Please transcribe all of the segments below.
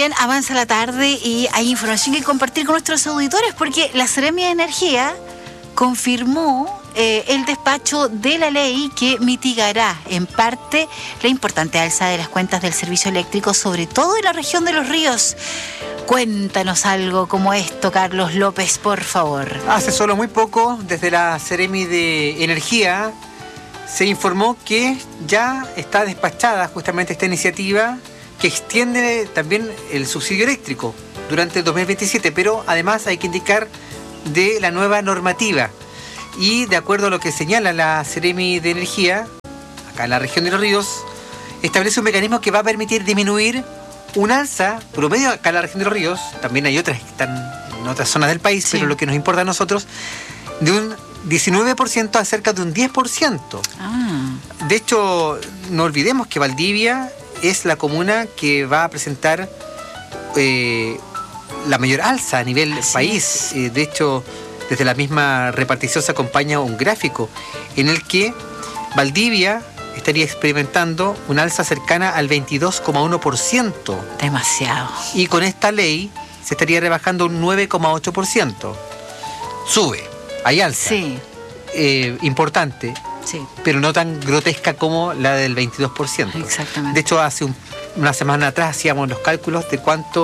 bien, avanza la tarde y hay información que compartir con nuestros auditores porque la Seremi de Energía confirmó el despacho de la ley que mitigará en parte la importante alza de las cuentas del servicio eléctrico, sobre todo en la región de Los Ríos. Cuéntanos algo como esto, Carlos López, por favor. Hace solo muy poco, desde la Seremi de Energía, se informó que ya está despachada justamente esta iniciativa que extiende también el subsidio eléctrico durante el 2027, pero además hay que indicar de la nueva normativa. Y de acuerdo a lo que señala la Seremi de Energía, acá en la región de Los Ríos, establece un mecanismo que va a permitir disminuir un alza promedio acá en la región de Los Ríos. También hay otras que están en otras zonas del país, sí, pero lo que nos importa a nosotros, de un 19% a cerca de un 10%. De hecho, no olvidemos que Valdivia es la comuna que va a presentar la mayor alza a nivel país. De hecho, desde la misma repartición se acompaña un gráfico en el que Valdivia estaría experimentando una alza cercana al 22,1%. Demasiado. Y con esta ley se estaría rebajando un 9,8%. Sube, hay alza. Sí. Importante, sí, pero no tan grotesca como la del 22%. Exactamente. De hecho, hace una semana atrás hacíamos los cálculos de cuánto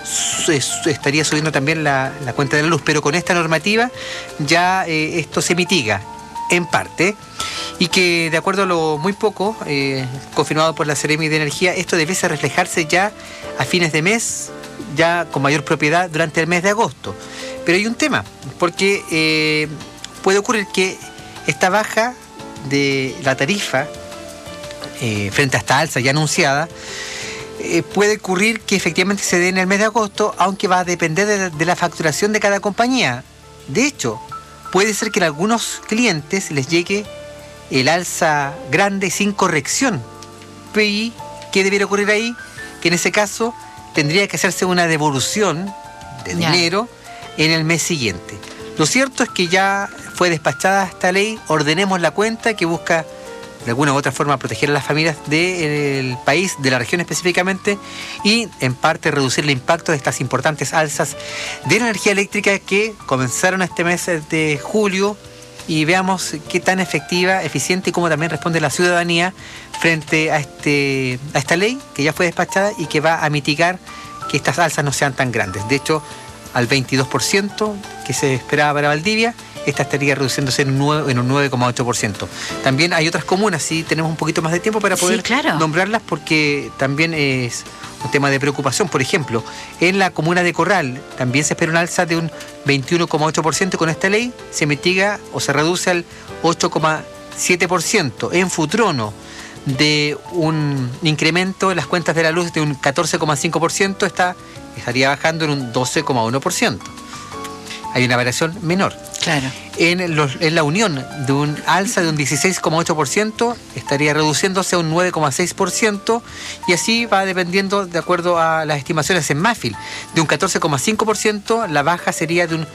estaría subiendo también la cuenta de la luz, pero con esta normativa ya esto se mitiga en parte, y que de acuerdo a lo muy poco confirmado por la Seremi de Energía, esto debiese reflejarse ya a fines de mes, ya con mayor propiedad durante el mes de agosto. Pero hay un tema, porque puede ocurrir que esta baja de la tarifa frente a esta alza ya anunciada, puede ocurrir que efectivamente se dé en el mes de agosto, aunque va a depender de la facturación de cada compañía. De hecho, puede ser que a algunos clientes les llegue el alza grande sin corrección. ¿Y qué debiera ocurrir ahí? Que en ese caso tendría que hacerse una devolución de dinero en el mes siguiente. Lo cierto es que ya fue despachada esta ley, ordenemos la cuenta, que busca de alguna u otra forma proteger a las familias del país, de la región específicamente, y en parte reducir el impacto de estas importantes alzas de la energía eléctrica que comenzaron este mes de julio, y veamos qué tan efectiva, eficiente y cómo también responde la ciudadanía frente a esta ley que ya fue despachada y que va a mitigar que estas alzas no sean tan grandes. De hecho, al 22% que se esperaba para Valdivia, esta estaría reduciéndose en un 9,8%. También hay otras comunas, sí, tenemos un poquito más de tiempo para poder nombrarlas, porque también es un tema de preocupación. Por ejemplo, en la comuna de Corral también se espera un alza de un 21,8%, y con esta ley se mitiga o se reduce al 8,7%. En Futrono, de un incremento en las cuentas de la luz de un 14,5%, estaría bajando en un 12,1%. Hay una variación menor. Claro. En la Unión, de un alza de un 16,8%, estaría reduciéndose a un 9,6%, y así va dependiendo de acuerdo a las estimaciones en Mafil. De un 14,5%, la baja sería de un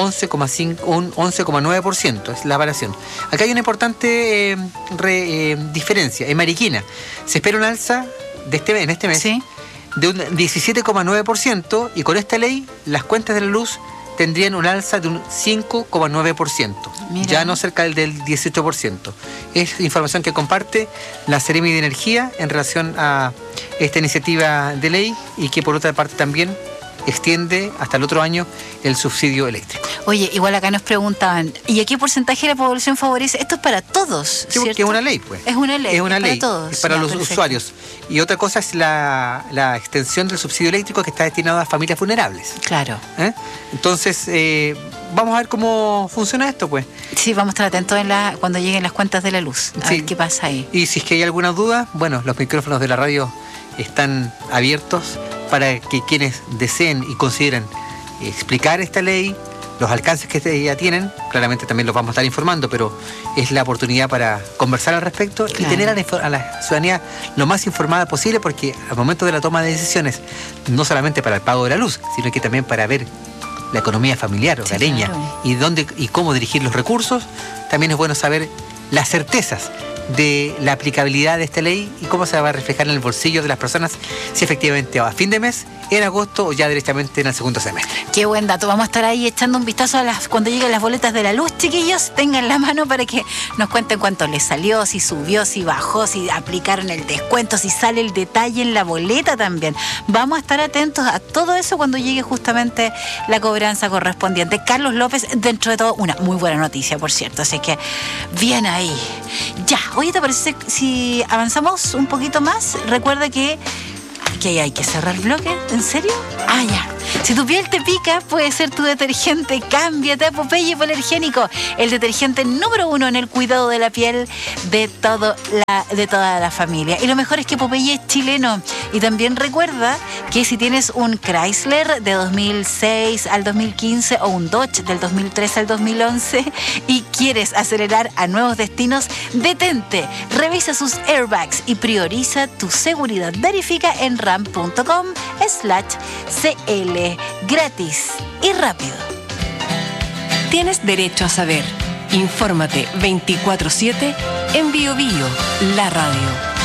11,9%, es la variación. Acá hay una importante diferencia. En Mariquina se espera un alza en este mes, ¿sí?, de un 17,9%, y con esta ley las cuentas de la luz tendrían un alza de un 5,9%, ya no cerca del 18%. Es información que comparte la Seremi de Energía en relación a esta iniciativa de ley, y que por otra parte también extiende hasta el otro año el subsidio eléctrico. Oye, igual acá nos preguntaban, ¿y a qué porcentaje de la población favorece? Esto es para todos, sí, porque es una ley, pues. Es una ley, es una ley para todos. Es para los usuarios. Y otra cosa es la extensión del subsidio eléctrico, que está destinado a familias vulnerables. Claro. Entonces, vamos a ver cómo funciona esto, pues. Sí, vamos a estar atentos cuando lleguen las cuentas de la luz, a ver qué pasa ahí. Y si es que hay alguna duda, bueno, los micrófonos de la radio están abiertos para que quienes deseen y consideren explicar esta ley, los alcances que ya tienen, claramente también los vamos a estar informando, pero es la oportunidad para conversar al respecto, y tener a la ciudadanía lo más informada posible, porque al momento de la toma de decisiones, no solamente para el pago de la luz, sino que también para ver la economía familiar, hogareña, y cómo dirigir los recursos, también es bueno saber las certezas de la aplicabilidad de esta ley y cómo se va a reflejar en el bolsillo de las personas si efectivamente va a fin de mes, en agosto o ya directamente en el segundo semestre. Qué buen dato. Vamos a estar ahí echando un vistazo cuando lleguen las boletas de la luz, chiquillos. Tengan la mano para que nos cuenten cuánto les salió, si subió, si bajó, si aplicaron el descuento, si sale el detalle en la boleta también. Vamos a estar atentos a todo eso cuando llegue justamente la cobranza correspondiente. Carlos López, dentro de todo, una muy buena noticia, por cierto. Así que, bien ahí. Ya, oye, ¿te parece si avanzamos un poquito más? Recuerda que hay que cerrar el bloque. ¿En serio? Ah, ya. Si tu piel te pica, puede ser tu detergente. Cámbiate a Popeye Hipoalergénico, el detergente número 1 en el cuidado de la piel de toda la familia. Y lo mejor es que Popeye es chileno. Y también recuerda que si tienes un Chrysler de 2006 al 2015 o un Dodge del 2003 al 2011 y quieres acelerar a nuevos destinos, detente, revisa sus airbags y prioriza tu seguridad. Verifica en ram.com/CL. Gratis y rápido. Tienes derecho a saber. Infórmate 24/7 en Bio Bio, la radio.